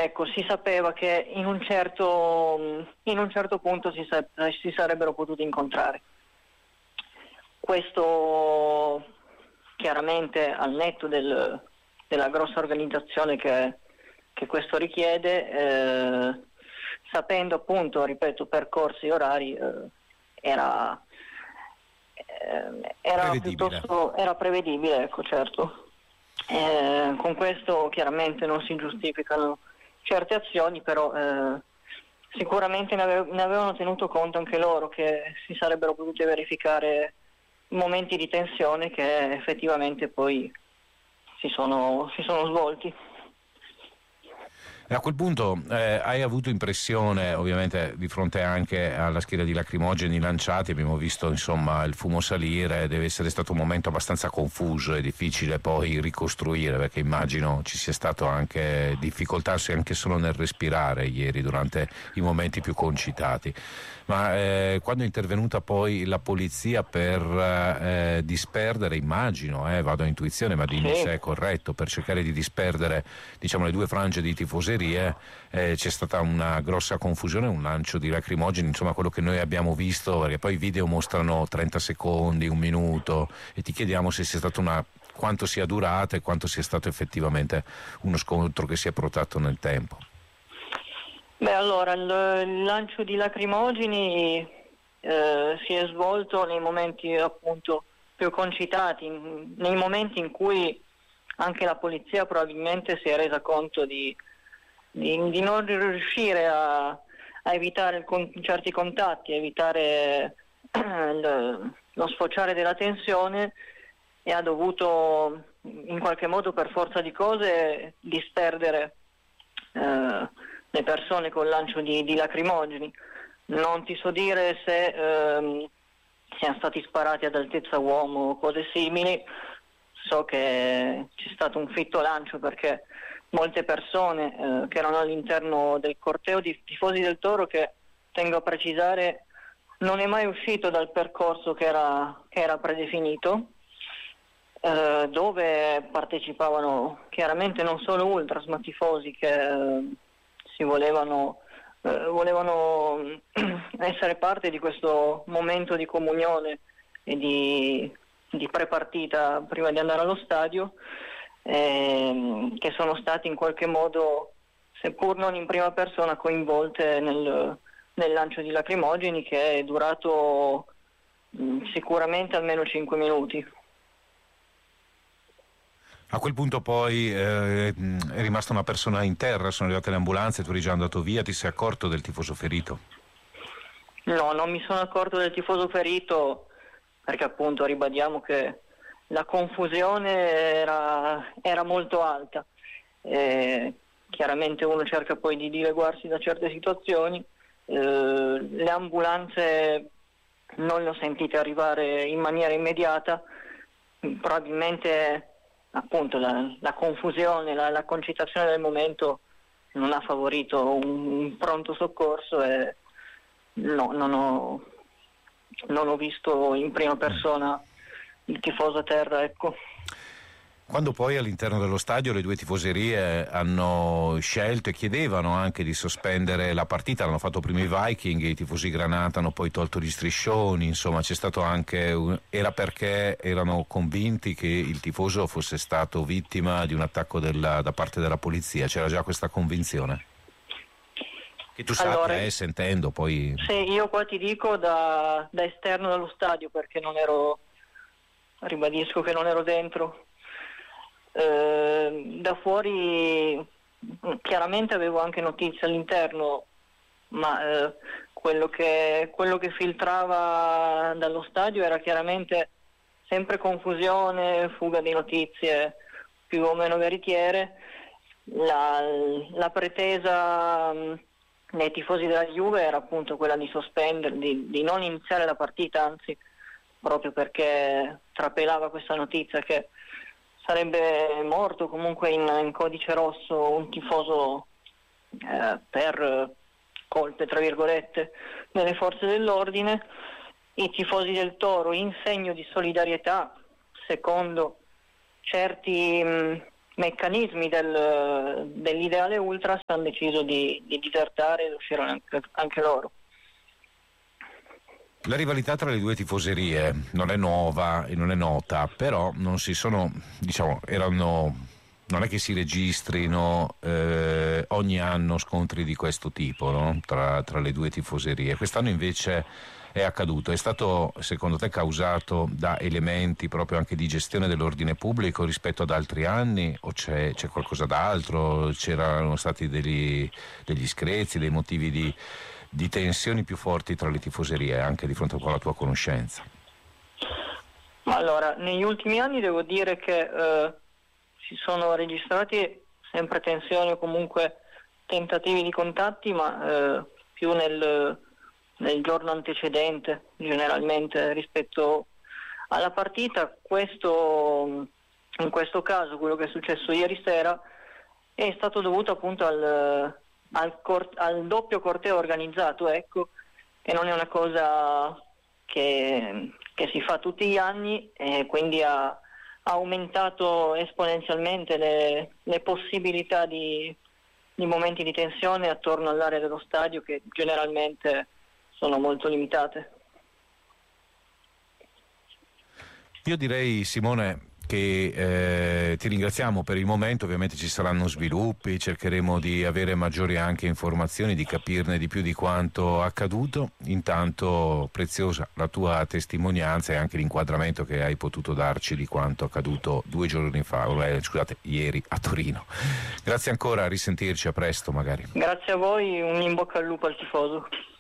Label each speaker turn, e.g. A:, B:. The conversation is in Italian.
A: ecco, si sapeva che in un certo punto si sarebbero potuti incontrare. Questo chiaramente al netto della grossa organizzazione che questo richiede, sapendo appunto, ripeto, percorsi e orari, era prevedibile, ecco, certo. Con questo chiaramente non si giustificano certe azioni, però sicuramente ne avevano tenuto conto anche loro che si sarebbero potuti verificare momenti di tensione che effettivamente poi si sono svolti.
B: E a quel punto hai avuto impressione, ovviamente di fronte anche alla schiera di lacrimogeni lanciati, abbiamo visto insomma il fumo salire, deve essere stato un momento abbastanza confuso e difficile poi ricostruire, perché immagino ci sia stato anche difficoltà anche solo nel respirare ieri durante i momenti più concitati. Ma quando è intervenuta poi la polizia per disperdere, immagino, vado a intuizione, ma dimmi se è corretto, per cercare di disperdere, diciamo, le due frange di tifoserie, c'è stata una grossa confusione, un lancio di lacrimogeni, insomma quello che noi abbiamo visto, perché poi i video mostrano 30 secondi, un minuto, e ti chiediamo se sia stata quanto sia durata e quanto sia stato effettivamente uno scontro che si è protratto nel tempo.
A: Beh, allora, il lancio di lacrimogeni si è svolto nei momenti appunto più concitati, nei momenti in cui anche la polizia probabilmente si è resa conto di non riuscire a evitare certi contatti, a evitare lo sfociare della tensione, e ha dovuto in qualche modo, per forza di cose, disperdere le persone col lancio di lacrimogeni. Non ti so dire se siano stati sparati ad altezza uomo o cose simili. So che c'è stato un fitto lancio perché molte persone che erano all'interno del corteo di tifosi del Toro, che tengo a precisare non è mai uscito dal percorso che era predefinito, dove partecipavano chiaramente non solo ultras ma tifosi che si volevano essere parte di questo momento di comunione e di pre-partita prima di andare allo stadio, che sono stati in qualche modo, seppur non in prima persona, coinvolte nel lancio di lacrimogeni, che è durato sicuramente almeno 5 minuti.
B: A quel punto poi è rimasta una persona in terra, sono arrivate le ambulanze, tu eri già andato via, ti sei accorto del tifoso ferito?
A: No, non mi sono accorto del tifoso ferito, perché appunto ribadiamo che la confusione era molto alta. Chiaramente uno cerca poi di dileguarsi da certe situazioni. Le ambulanze non le ho sentite arrivare in maniera immediata, probabilmente appunto la confusione, la concitazione del momento non ha favorito un pronto soccorso, e no, non ho visto in prima persona il tifoso a terra, ecco.
B: Quando poi all'interno dello stadio le due tifoserie hanno scelto e chiedevano anche di sospendere la partita, l'hanno fatto prima i Viking, i tifosi Granata hanno poi tolto gli striscioni, insomma c'è stato anche era perché erano convinti che il tifoso fosse stato vittima di un attacco da parte della polizia, c'era già questa convinzione? Che tu sappia, sentendo poi...
A: Sì, io qua ti dico da esterno dello stadio, perché ribadisco che non ero dentro. Da fuori chiaramente avevo anche notizie all'interno, ma quello che filtrava dallo stadio era chiaramente sempre confusione, fuga di notizie più o meno veritiere. La pretesa nei tifosi della Juve era appunto quella di sospendere, di non iniziare la partita, anzi, proprio perché trapelava questa notizia che sarebbe morto comunque in codice rosso un tifoso per colpe, tra virgolette, delle forze dell'ordine. I tifosi del Toro, in segno di solidarietà, secondo certi meccanismi dell'ideale ultras hanno deciso di disertare ed uscire anche loro.
B: La rivalità tra le due tifoserie non è nuova e non è nota, però non si sono, non è che si registrino ogni anno scontri di questo tipo, no? tra le due tifoserie. Quest'anno invece è accaduto. È stato secondo te causato da elementi proprio anche di gestione dell'ordine pubblico rispetto ad altri anni, o c'è qualcosa d'altro? C'erano stati degli screzi, dei motivi di tensioni più forti tra le tifoserie, anche di fronte alla tua conoscenza?
A: Ma allora, negli ultimi anni devo dire che si sono registrati sempre tensioni o comunque tentativi di contatti, ma più nel giorno antecedente, generalmente rispetto alla partita. In questo caso, quello che è successo ieri sera è stato dovuto appunto al doppio corteo organizzato, ecco, e non è una cosa che si fa tutti gli anni, e quindi ha aumentato esponenzialmente le possibilità di momenti di tensione attorno all'area dello stadio, che generalmente sono molto limitate.
B: Io direi, Simone, che ti ringraziamo per il momento. Ovviamente ci saranno sviluppi, cercheremo di avere maggiori anche informazioni, di capirne di più di quanto accaduto. Intanto preziosa la tua testimonianza e anche l'inquadramento che hai potuto darci di quanto accaduto 2 giorni fa, ieri a Torino. Grazie ancora, a risentirci, a presto magari.
A: Grazie a voi, un in bocca al lupo al tifoso.